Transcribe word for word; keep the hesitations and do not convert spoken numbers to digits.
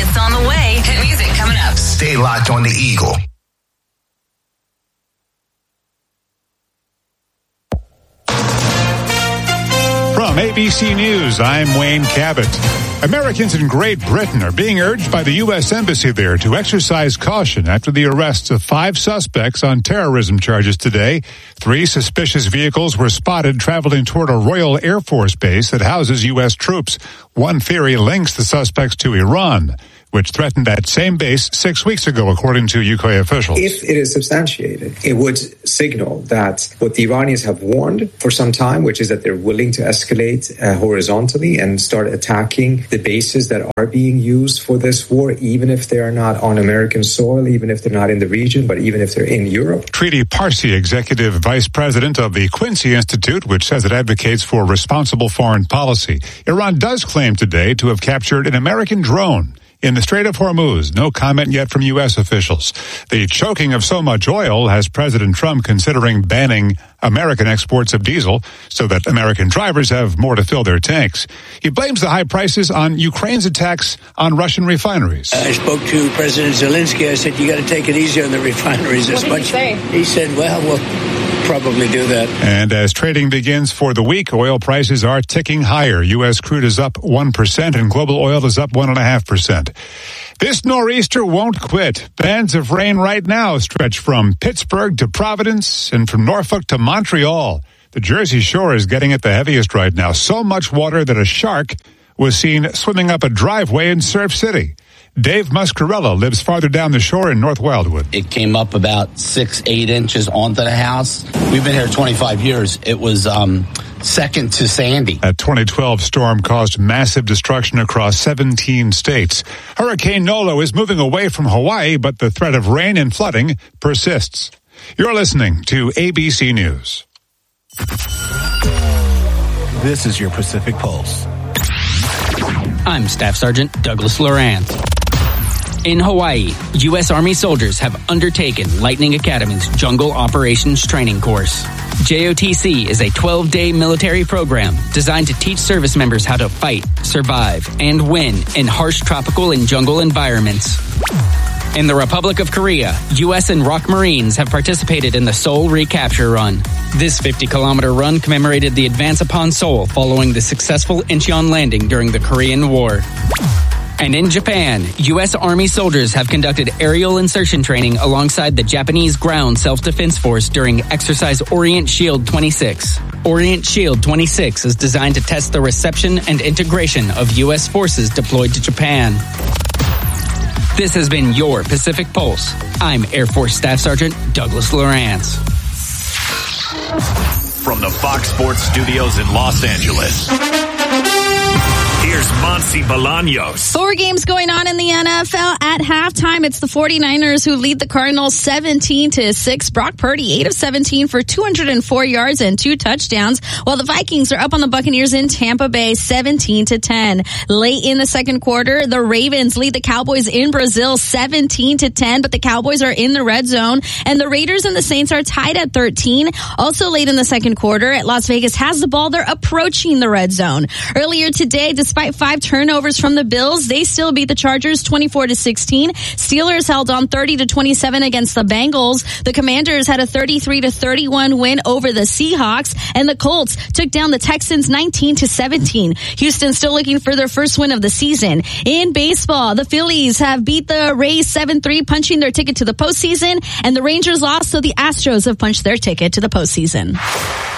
Hits on the way. Hit music coming up. Stay locked on the Eagle. From A B C News, I'm Wayne Cabot. Americans in Great Britain are being urged by the U S Embassy there to exercise caution after the arrests of five suspects on terrorism charges today. Three suspicious vehicles were spotted traveling toward a Royal Air Force base that houses U S troops. One theory links the suspects to Iran, which threatened that same base six weeks ago, according to U K officials. If it is substantiated, it would signal that what the Iranians have warned for some time, which is that they're willing to escalate uh, horizontally and start attacking the bases that are being used for this war, even if they are not on American soil, even if they're not in the region, but even if they're in Europe. Tridi Parsi, executive vice president of the Quincy Institute, which says it advocates for responsible foreign policy. Iran does claim today to have captured an American drone in the Strait of Hormuz. No comment yet from U S officials. The choking of so much oil has President Trump considering banning American exports of diesel so that American drivers have more to fill their tanks. He blames the high prices on Ukraine's attacks on Russian refineries. I spoke to President Zelensky. I said, you got to take it easy on the refineries as much. What did he say? He said, well, we'll probably do that. And as trading begins for the week, oil prices are ticking higher. U S crude is up one percent and global oil is up one point five percent. This nor'easter won't quit. Bands of rain right now stretch from Pittsburgh to Providence and from Norfolk to Montreal. The Jersey Shore is getting it the heaviest right now. So much water that a shark was seen swimming up a driveway in Surf City. Dave Muscarella lives farther down the shore in North Wildwood. It came up about six, eight inches onto the house. We've been here twenty-five years. It was um, second to Sandy. A twenty twelve storm caused massive destruction across seventeen states. Hurricane Nolo is moving away from Hawaii, but the threat of rain and flooding persists. You're listening to A B C News. This is your Pacific Pulse. I'm Staff Sergeant Douglas Lorance. In Hawaii, U S Army soldiers have undertaken Lightning Academy's Jungle Operations Training Course. J O T C is a twelve-day military program designed to teach service members how to fight, survive, and win in harsh tropical and jungle environments. In the Republic of Korea, U S and ROK Marines have participated in the Seoul Recapture Run. This fifty-kilometer run commemorated the advance upon Seoul following the successful Incheon landing during the Korean War. And in Japan, U S Army soldiers have conducted aerial insertion training alongside the Japanese Ground Self-Defense Force during Exercise Orient Shield twenty-six. Orient Shield twenty-six is designed to test the reception and integration of U S forces deployed to Japan. This has been your Pacific Pulse. I'm Air Force Staff Sergeant Douglas Lorance. From the Fox Sports Studios in Los Angeles, here's Monsi Bolaños. Four games going on in the N F L at halftime. It's the 49ers who lead the Cardinals seventeen to six. Brock Purdy, eight of seventeen for two hundred four yards and two touchdowns, while the Vikings are up on the Buccaneers in Tampa Bay seventeen to ten. Late in the second quarter, the Ravens lead the Cowboys in Brazil seventeen to ten, but the Cowboys are in the red zone, and the Raiders and the Saints are tied at thirteen. Also late in the second quarter, Las Vegas has the ball. They're approaching the red zone. Earlier today, despite five turnovers from the Bills, they still beat the Chargers twenty-four to sixteen. Steelers held on thirty to twenty-seven against the Bengals. The Commanders had a thirty-three to thirty-one win over the Seahawks, and the Colts took down the Texans nineteen to seventeen. Houston still looking for their first win of the season. In baseball, the Phillies have beat the Rays seven three, punching their ticket to the postseason, and the Rangers lost, so the Astros have punched their ticket to the postseason.